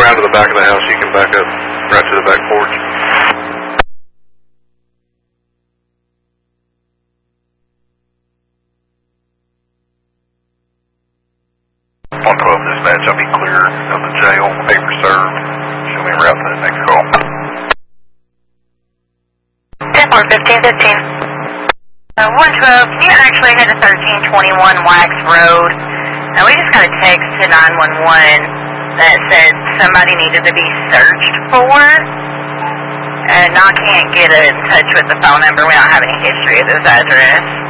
around to the back of the house. You can back up right to the back porch. 112 dispatch, I'll be clear of the jail, paper served. Show me route to the next call. 10-4-15-15. 112, can you actually head to 1321 Wax Road? Now, we just got a text to 911 that said somebody needed to be searched for, and I can't get in touch with the phone number. We don't have any history of this address.